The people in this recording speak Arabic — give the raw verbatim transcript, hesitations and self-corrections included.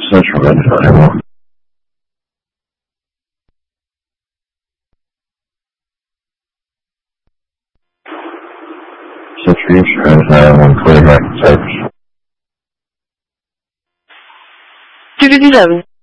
Situation is now on playback tapes. Two fifty-seven.